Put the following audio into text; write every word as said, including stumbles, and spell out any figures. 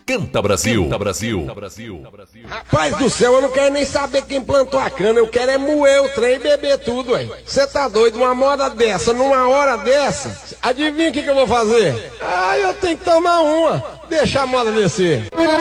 Canta Brasil. Canta Brasil. Rapaz do céu, eu não quero nem saber quem plantou a cana, eu quero é moer o trem e beber tudo, ué. Você tá doido? Uma moda dessa, numa hora dessa, adivinha o que, que eu vou fazer? Ah, eu tenho que tomar uma, deixa a moda descer.